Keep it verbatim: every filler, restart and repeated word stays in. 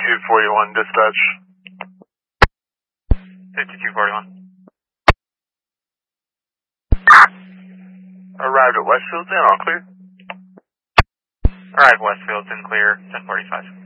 fifty-two forty-one, dispatch. fifty-two forty-one. Arrived at Westfield, and all clear. Arrived Westfield, and clear, ten forty-five.